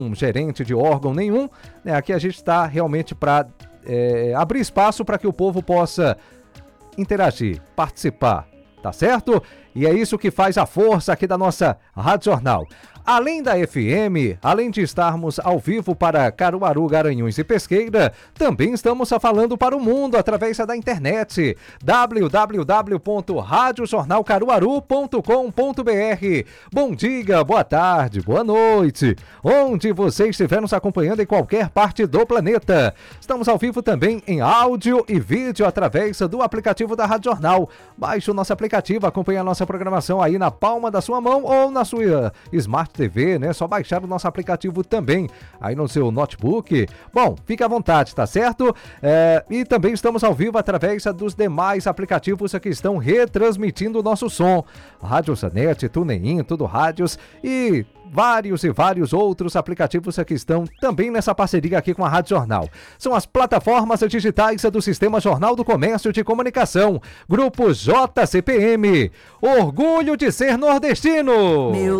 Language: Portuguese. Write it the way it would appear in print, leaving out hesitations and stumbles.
um gerente de órgão nenhum, né? Aqui a gente está realmente para abrir espaço para que o povo possa interagir, participar, tá certo? E é isso que faz a força aqui da nossa Rádio Jornal. Além da FM, além de estarmos ao vivo para Caruaru, Garanhuns e Pesqueira, também estamos falando para o mundo através da internet, www.radiojornalcaruaru.com.br. Bom dia, boa tarde, boa noite, onde você estiver nos acompanhando em qualquer parte do planeta. Estamos ao vivo também em áudio e vídeo através do aplicativo da Rádio Jornal. Baixe o nosso aplicativo, acompanhe a nossa programação aí na palma da sua mão ou na sua Smart TV, né? Só baixar o nosso aplicativo também aí no seu notebook. Bom, fique à vontade, tá certo? E também estamos ao vivo através dos demais aplicativos que estão retransmitindo o nosso som. Rádio Sanet, TuneIn, Tudo Rádios e vários outros aplicativos que estão também nessa parceria aqui com a Rádio Jornal. São as plataformas digitais do Sistema Jornal do Comércio de Comunicação. Grupo JCPM. Orgulho de ser nordestino!